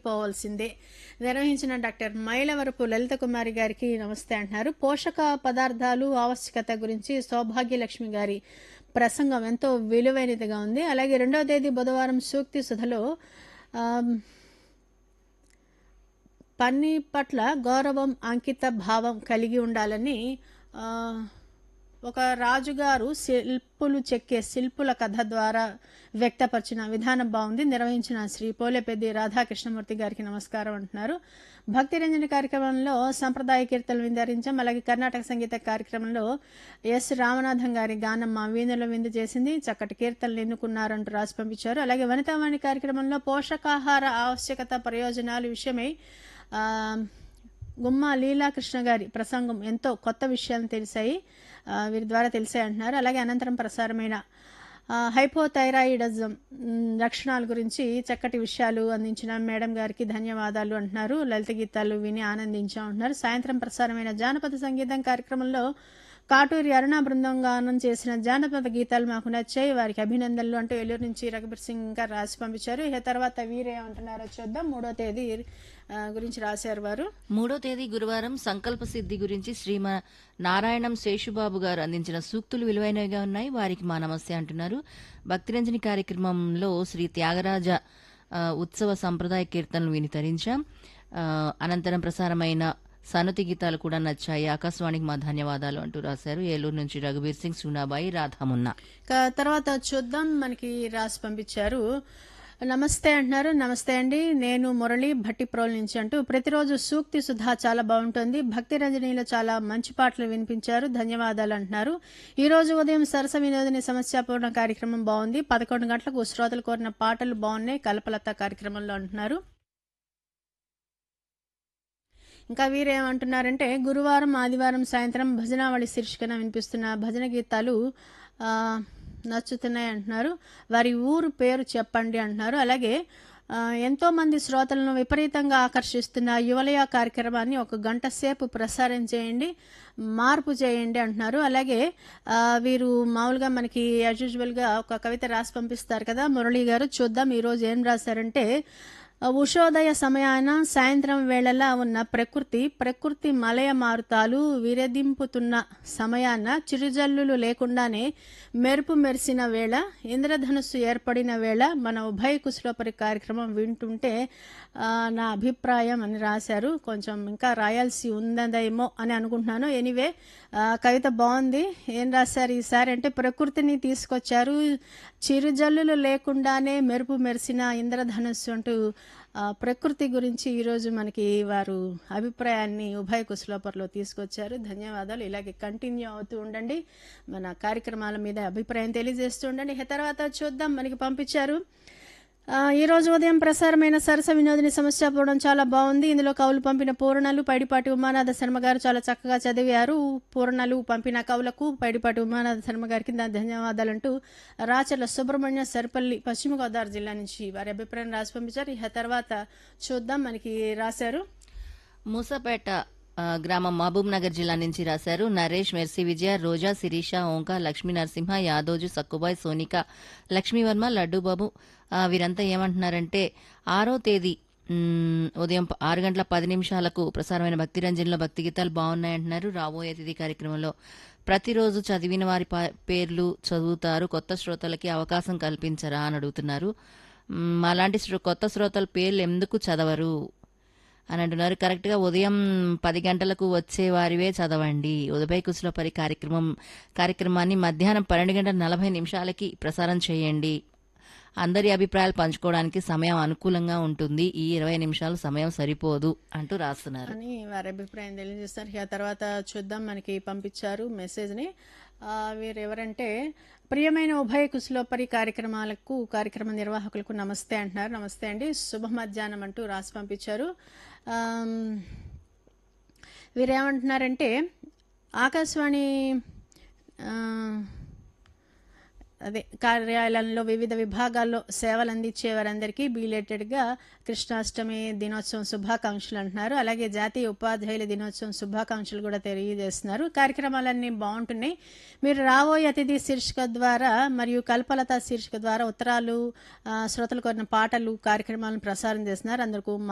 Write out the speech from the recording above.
తొలగిపోవాల్సిందే. నిర్వహించిన డాక్టర్ మైలవరపు లలిత కుమారి గారికి నమస్తే అంటున్నారు. పోషక పదార్థాలు ఆవశ్యకత గురించి సౌభాగ్యలక్ష్మి గారి ప్రసంగం ఎంతో విలువైనదిగా ఉంది. అలాగే 2వ తేదీ బుధవారం సూక్తి సుధలో పని పట్ల గౌరవం, అంకిత భావం కలిగి ఉండాలని ఒక రాజుగారు శిల్పులు చెక్కే శిల్పుల కథ ద్వారా వ్యక్తపరిచిన విధానం బాగుంది. నిర్వహించిన శ్రీ పోలేపెద్ది రాధాకృష్ణమూర్తి గారికి నమస్కారం అంటున్నారు. భక్తి రంజని కార్యక్రమంలో సంప్రదాయ కీర్తనలు విందరించాం. అలాగే కర్ణాటక సంగీత కార్యక్రమంలో ఎస్ రామనాథం గారి గానం మా వీణులో విందు చేసింది. చక్కటి కీర్తనలు ఎన్నుకున్నారంటూ రాసి పంపించారు. అలాగే వనితావాణి కార్యక్రమంలో పోషకాహార ఆవశ్యకత ప్రయోజనాలు విషయమై గుమ్మ లీలాకృష్ణ గారి ప్రసంగం ఎంతో కొత్త విషయాలను తెలిసాయి, వీరి ద్వారా తెలిసాయి అంటున్నారు. అలాగే అనంతరం ప్రసారమైన హైపోథైరాయిడిజం లక్షణాల గురించి చక్కటి విషయాలు అందించిన మేడం గారికి ధన్యవాదాలు అంటున్నారు. లలిత గీతాలు విని ఆనందించాం అంటున్నారు. సాయంత్రం ప్రసారమైన జానపద సంగీతం కార్యక్రమంలో కాటూరి అరుణ బృందం గానం చేసిన జానపద గీతాలు మాకు నచ్చాయి, వారికి అభినందనలు అంటూ ఏలూరు నుంచి రఘుబీర్ సింగ్ గారు రాసి పంపించారు. ఇక తర్వాత వీరేమంటున్నారో చూద్దాం. 3వ తేదీ గురించి రాశారు వారు. 3వ తేదీ గురువారం సంకల్ప సిద్ధి గురించి శ్రీ నారాయణం శేషుబాబు గారు అందించిన సూక్తులు విలువైనవిగా ఉన్నాయి, వారికి మా నమస్తే అంటున్నారు. భక్తిరంజని కార్యక్రమంలో శ్రీ త్యాగరాజ ఉత్సవ సంప్రదాయ కీర్తనలు విని తరించాం. అనంతరం ప్రసారమైన సనుతి గీతాలు కూడా నచ్చాయి, ఆకాశవాణికి మా ధన్యవాదాలు అంటూ రాశారు. ఏలూరు నుంచి రఘుబీర్ సింగ్, సునాబాయి, రాధామున్నా. తర్వాత చూద్దాం, మనకి రాసి పంపించారు. నమస్తే అంటున్నారు. నమస్తే అండి, నేను మురళి భట్టిప్రోల్ నుంచి అంటూ ప్రతిరోజు సూక్తి సుధా చాలా బాగుంటుంది, భక్తి రంజనీలో చాలా మంచి పాటలు వినిపించారు, ధన్యవాదాలు అంటున్నారు. ఈ రోజు ఉదయం సరస వినోదిని సమస్యాపూర్ణ కార్యక్రమం బాగుంది, 11 గంటలకు శ్రోతలు కోరిన పాటలు బాగున్నాయి, కల్పలత కార్యక్రమంలో అంటున్నారు. ఇంకా వీరేమంటున్నారంటే గురువారం ఆదివారం సాయంత్రం భజనావళి శీర్షికన వినిపిస్తున్న భజన గీతాలు నచ్చుతున్నాయి అంటున్నారు. వారి ఊరు పేరు చెప్పండి అంటున్నారు. అలాగే ఎంతోమంది శ్రోతలను విపరీతంగా ఆకర్షిస్తున్న యువలయ కార్యక్రమాన్ని 1 గంట సేపు ప్రసారం చేయండి, మార్పు చేయండి అంటున్నారు. అలాగే వీరు మామూలుగా మనకి యాజ్ యూజువల్గా ఒక కవిత రాసి పంపిస్తారు కదా మురళి గారు, చూద్దాం ఈరోజు ఏం రాశారంటే ఉషోదయ సమయాన సాయంత్రం వేళలా ఉన్న ప్రకృతి మలయ మారుతాలు విరదింపుతున్న సమయాన చిరుజల్లులు లేకుండానే మెరుపు మెరిసిన వేళ, ఇంద్రధనుస్సు ఏర్పడిన వేళ మన ఉభయ కుశలోపరి కార్యక్రమం వింటుంటే నా అభిప్రాయం అని రాశారు. కొంచెం ఇంకా రాయాల్సి ఉందేమో అని అనుకుంటున్నాను. ఎనీవే కవిత బాగుంది. ఏం రాశారు ఈసారి అంటే ప్రకృతిని తీసుకొచ్చారు, చిరుజల్లులు లేకుండానే మెరుపు మెరిసిన ఇంద్రధనుస్సు అంటూ ప్రకృతి గురించి ఈరోజు మనకి వారు అభిప్రాయాన్ని ఉభయ కుశలోపరిలో తీసుకొచ్చారు. ధన్యవాదాలు. ఇలాగే కంటిన్యూ అవుతూ ఉండండి, మన కార్యక్రమాల మీద అభిప్రాయం తెలియజేస్తూ ఉండండి. తర్వాత చూద్దాం, మనకి పంపించారు. ఈరోజు ఉదయం ప్రసారమైన సరస వినోదిని సమస్యాపూర్ణం చాలా బాగుంది. ఇందులో కవులు పంపిన పూర్ణలు పైడిపాటి ఉమానాథ శర్మ గారు చాలా చక్కగా చదివారు. పూర్ణలు పంపిన కవులకు పైడిపాటి ఉమానాథ శర్మ గారికి ధన్యవాదాలంటూ రాచర్ల సుబ్రహ్మణ్య సరిపల్లి పశ్చిమ గోదావరి జిల్లా నుంచి వారి అభిప్రాయం రాసి పంపించారు. ఇక తర్వాత చూద్దాం, మనకి రాశారు. మూసపేట గ్రామం మహబూబ్ నగర్ జిల్లా నుంచి రాశారు. నరేష్, మెర్సీ, విజయ, రోజా, శిరీష, ఓంక, లక్ష్మీ నరసింహ, యాదోజు, సక్కుబాయ్, సోనిక, లక్ష్మీవర్మ, లడ్డూబాబు. వీరంతా ఏమంటున్నారంటే 6వ తేదీ ఉదయం 6 గంటల 10 నిమిషాలకు ప్రసారమైన భక్తి రంజన్లో భక్తి గీతాలు బాగున్నాయంటున్నారు. రాబోయే తేదీ కార్యక్రమంలో ప్రతిరోజు చదివిన వారి పేర్లు చదువుతారు, కొత్త శ్రోతలకి అవకాశం కల్పించరా అని అడుగుతున్నారు. అలాంటి కొత్త శ్రోతల పేర్లు ఎందుకు చదవరు అని అంటున్నారు. కరెక్ట్గా ఉదయం 10 గంటలకు వచ్చే వారివే చదవండి. ఉదయ కుశలోపరి కార్యక్రమాన్ని మధ్యాహ్నం 12:40 ప్రసారం చేయండి. అందరి అభిప్రాయాలు పంచుకోవడానికి సమయం అనుకూలంగా ఉంటుంది, ఈ 20 నిమిషాలు సమయం సరిపోదు అంటూ రాస్తున్నారు అని వారి అభిప్రాయం తెలియజేస్తారు. ఆ తర్వాత చూద్దాం, మనకి పంపించారు మెసేజ్ని. వీరెవరంటే ప్రియమైన ఉభయ కుశలోపరి కార్యక్రమ నిర్వాహకులకు నమస్తే అంటున్నారు. నమస్తే అండి, శుభ మధ్యాహ్నం అంటూ రాసి పంపించారు. వీరేమంటున్నారంటే ఆకాశవాణి కార్యాలయంలో వివిధ విభాగాల్లో సేవలు అందించే వారందరికీ బిలేటెడ్గా కృష్ణాష్టమి దినోత్సవం శుభాకాంక్షలు అంటున్నారు. అలాగే జాతీయ ఉపాధ్యాయుల దినోత్సవం శుభాకాంక్షలు కూడా తెలియజేస్తున్నారు. కార్యక్రమాలన్నీ బాగుంటున్నాయి. మీరు రాబోయే అతిథి శీర్షిక ద్వారా మరియు కల్పలత శీర్షిక ద్వారా ఉత్తరాలు, శ్రోతలు కోరిన పాటలు కార్యక్రమాలను ప్రసారం చేస్తున్నారు. అందరికీ